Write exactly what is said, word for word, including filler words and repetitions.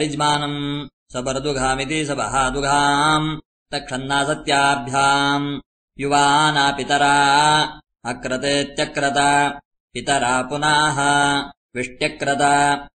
यजमानम् सपर्दुघामिति सपहादुघाम् तक्षन्ना सत्याभ्याम् युवाना पितरा अक्रतेत्यक्रत पितरा पुनः विष्ट्यक्रत